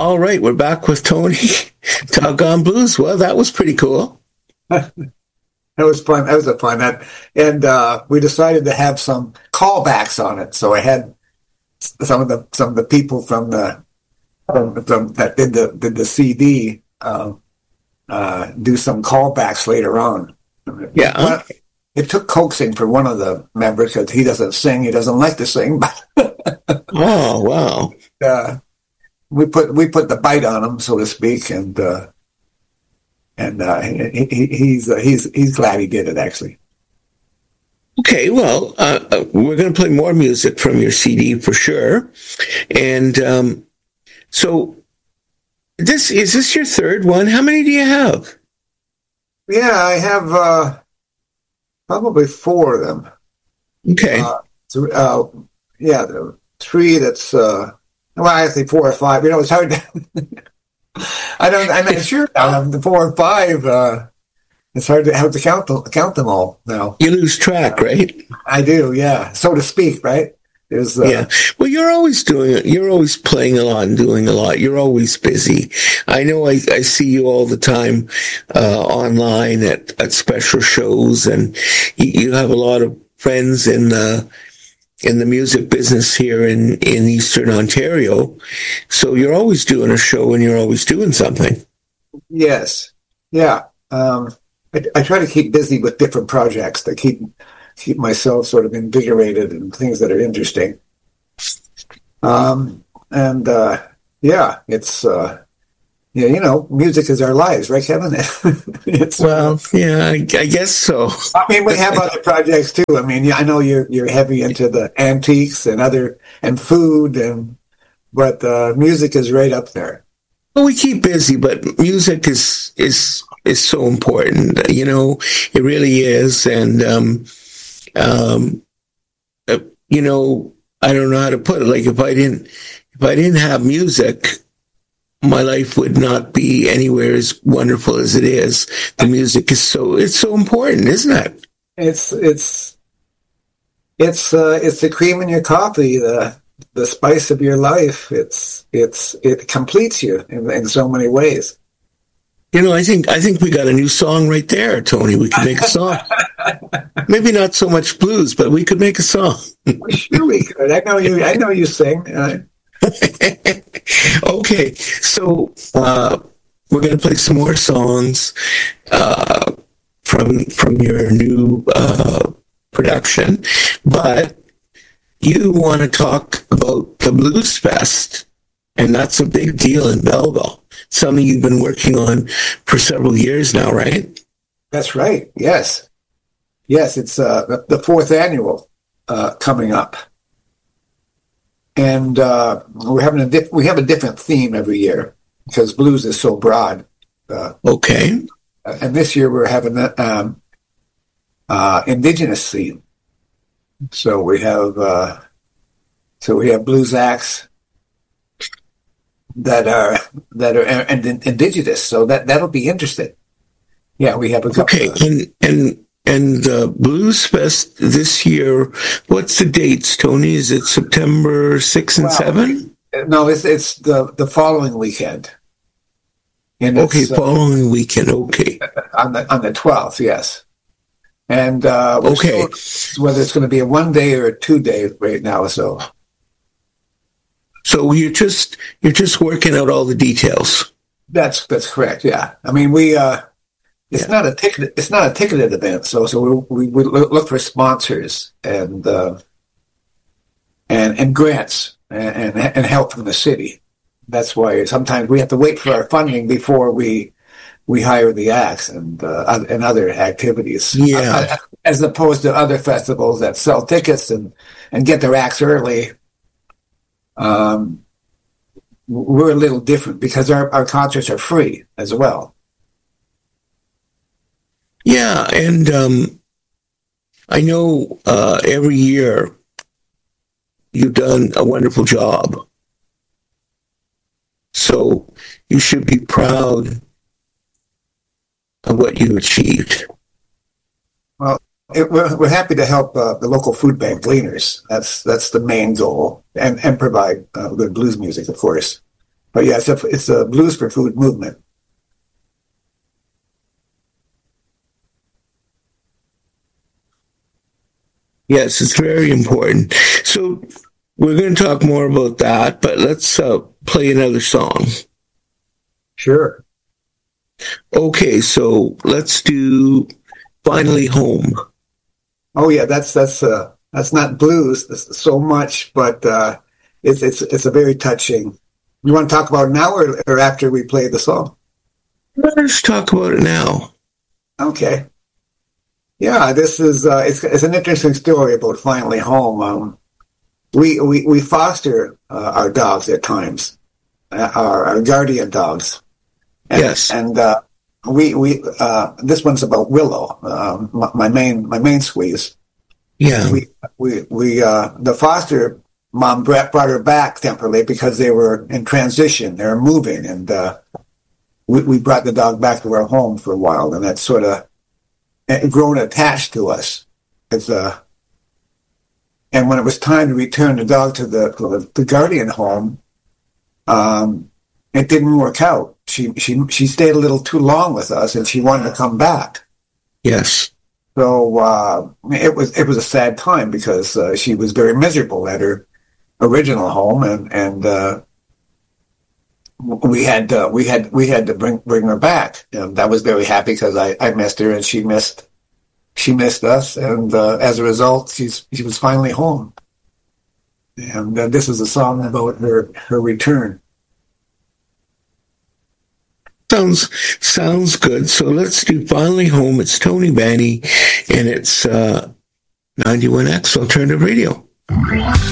All right, we're back with Tony. Doggone Blues. Well, that was pretty cool. That was fun. That was a fun. And we decided to have some callbacks on it. So I had some of the people from that did the CD do some callbacks later on. Yeah. It took coaxing for one of the members because he doesn't sing. He doesn't like to sing. But oh wow. We put the bite on him, so to speak, and he's glad he did it, actually. Okay, well, we're going to play more music from your CD for sure, and so is this your third one? How many do you have? Yeah, I have probably 4 of them. Okay. Three. That's well, I say 4 or 5. It's hard to. I'm not sure now. The 4 or 5. It's hard to count them all now. You lose track, right? I do, yeah, so to speak, right? Yeah. Well, you're always doing it. You're always playing a lot and doing a lot. You're always busy. I know. I see you all the time online at special shows, and you have a lot of friends in the music business here in Eastern Ontario. So you're always doing a show and you're always doing something. Yes. Yeah. I try to keep busy with different projects to keep myself sort of invigorated and things that are interesting. It's music is our lives, right, Kevin? I guess so. I mean, we have other projects too. I mean, I know you're heavy into the antiques and food, but music is right up there. Well, we keep busy, but music is so important. It really is, and I don't know how to put it. Like if I didn't have music, my life would not be anywhere as wonderful as it is. The music is so important, isn't it? It's the cream in your coffee, the spice of your life. It completes you in so many ways. I think we got a new song right there, Tony. We could make a song. Maybe not so much blues, but we could make a song. Sure we could. I know you sing. Okay, so we're going to play some more songs from your new production, but you want to talk about the Blues Fest, and that's a big deal in Belleville. Something you've been working on for several years now, right? That's right. Yes, it's the 4th annual coming up. And we have a different theme every year because blues is so broad. Okay. And this year we're having the indigenous theme. So we have blues acts that are indigenous. So that'll be interesting. Yeah, we have a couple. Okay, and the Blues Fest this year, what's the dates, Tony? Is it September 6 and 7? No, it's the following weekend. Okay, following weekend, okay. On the 12th, yes. And okay, whether it's going to be a 1-day or a 2-day right now, so you're just working out all the details. That's correct, yeah. I mean, it's not a ticketed event, so we look for sponsors and grants and help from the city. That's why sometimes we have to wait for our funding before we hire the acts and other activities. Yeah, as opposed to other festivals that sell tickets and get their acts early. We're a little different because our concerts are free as well. Yeah, and I know every year you've done a wonderful job. So you should be proud of what you achieved. Well, we're happy to help the local food bank gleaners. That's the main goal, and provide good blues music, of course. But yeah, it's a Blues for Food movement. Yes, it's very important. So we're going to talk more about that, but let's play another song. Sure. Okay, so let's do Finally Home. Oh yeah, that's not blues so much, but it's a very touching. You want to talk about it now or after we play the song? Let's talk about it now. Okay. Yeah, this is it's an interesting story about Finally Home. We foster our dogs at times, our guardian dogs. And, Yes. And we this one's about Willow, my main squeeze. Yeah. We the foster mom brought her back temporarily because they were in transition. They were moving, and we brought the dog back to our home for a while, and that's sort of grown attached to us. And when it was time to return the dog to the guardian home, it didn't work out. She stayed a little too long with us, and she wanted to come back. Yes. So it was a sad time because she was very miserable at her original home, and we had to bring her back. And I was very happy because I missed her and she missed us, and as a result, she was finally home. And this is a song about her return. Sounds good. So let's do Finally Home. It's Tony Banny, and it's 91X Alternative Radio.